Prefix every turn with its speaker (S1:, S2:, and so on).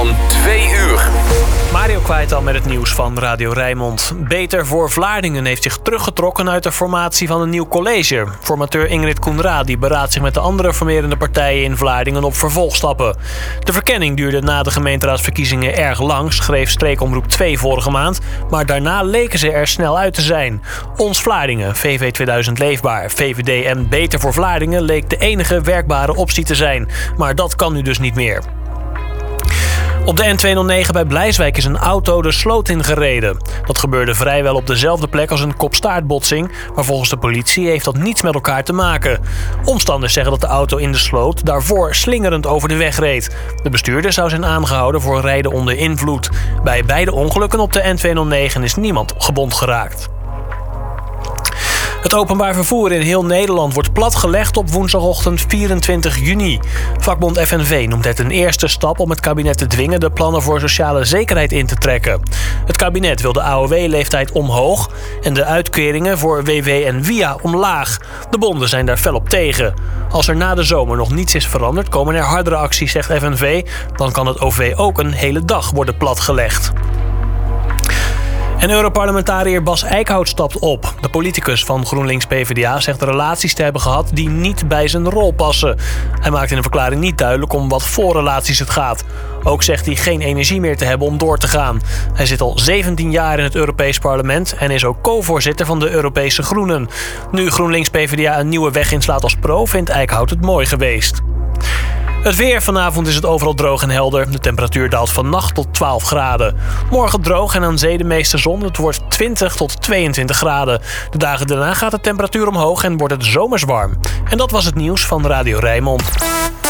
S1: van 2 uur.
S2: Mario Kwijtal met het nieuws van Radio Rijnmond. Beter voor Vlaardingen heeft zich teruggetrokken uit de formatie van een nieuw college. Formateur Ingrid Koenraad beraadt zich met de andere formerende partijen in Vlaardingen op vervolgstappen. De verkenning duurde na de gemeenteraadsverkiezingen erg lang, schreef Streekomroep 2 vorige maand. Maar daarna leken ze er snel uit te zijn. Ons Vlaardingen, VV 2000 Leefbaar, VVD en Beter voor Vlaardingen leek de enige werkbare optie te zijn. Maar dat kan nu dus niet meer. Op de N209 bij Blijswijk is een auto de sloot ingereden. Dat gebeurde vrijwel op dezelfde plek als een kop-staartbotsing, maar volgens de politie heeft dat niets met elkaar te maken. Omstanders zeggen dat de auto in de sloot daarvoor slingerend over de weg reed. De bestuurder zou zijn aangehouden voor rijden onder invloed. Bij beide ongelukken op de N209 is niemand gewond geraakt. Het openbaar vervoer in heel Nederland wordt platgelegd op woensdagochtend 24 juni. Vakbond FNV noemt het een eerste stap om het kabinet te dwingen de plannen voor sociale zekerheid in te trekken. Het kabinet wil de AOW-leeftijd omhoog en de uitkeringen voor WW en WIA omlaag. De bonden zijn daar fel op tegen. Als er na de zomer nog niets is veranderd, komen er hardere acties, zegt FNV. Dan kan het OV ook een hele dag worden platgelegd. En Europarlementariër Bas Eickhout stapt op. De politicus van GroenLinks-PVDA zegt relaties te hebben gehad die niet bij zijn rol passen. Hij maakt in een verklaring niet duidelijk om wat voor relaties het gaat. Ook zegt hij geen energie meer te hebben om door te gaan. Hij zit al 17 jaar in het Europees Parlement en is ook co-voorzitter van de Europese Groenen. Nu GroenLinks-PVDA een nieuwe weg inslaat als pro, vindt Eickhout het mooi geweest. Het weer. Vanavond is het overal droog en helder. De temperatuur daalt vannacht tot 12 graden. Morgen droog en aan zee de meeste zon. Het wordt 20 tot 22 graden. De dagen daarna gaat de temperatuur omhoog en wordt het zomers warm. En dat was het nieuws van Radio Rijnmond.